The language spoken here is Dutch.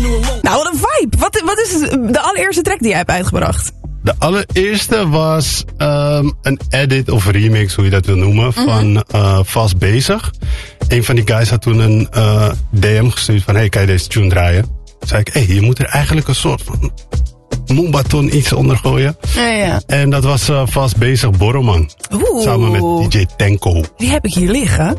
Nou, wat een vibe. Wat is de allereerste track die jij hebt uitgebracht? De allereerste was een edit of remix, hoe je dat wil noemen, van Vast Bezig. Een van die guys had toen een DM gestuurd van, hey, kan je deze tune draaien? Toen zei ik, hey, je moet er eigenlijk een soort van Moombaton iets onder gooien. Ja. En dat was Vast Bezig Borrelman. Oeh. Samen met DJ Tenko. Die heb ik hier liggen.